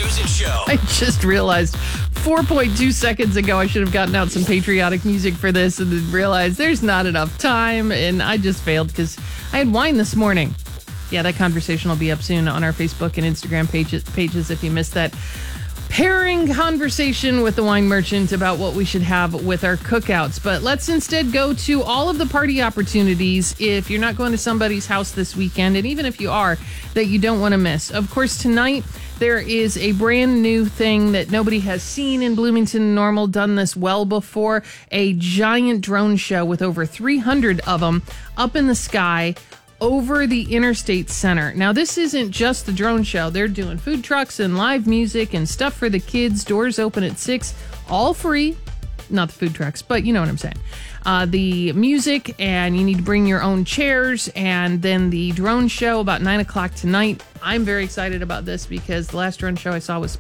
Susan Show. I just realized 4.2 seconds ago I should have gotten out some patriotic music for this and then realized there's not enough time, and I just failed because I had wine this morning. Yeah, that conversation will be up soon on our Facebook and Instagram pages if you missed that. Pairing conversation with the wine merchant about what we should have with our cookouts. But let's instead go to all of the party opportunities if you're not going to somebody's house this weekend, and even if you are, that you don't want to miss. Of course, tonight there is a brand new thing that nobody has seen in Bloomington Normal, done this well before, a giant drone show with over 300 of them up in the sky over the Interstate Center. Now, this isn't just the drone show. They're doing food trucks and live music and stuff for the kids. Doors open at 6, all free. Not the food trucks, but you know what I'm saying. The music, and you need to bring your own chairs, and then the drone show about 9 o'clock tonight. I'm very excited about this because the last drone show I saw was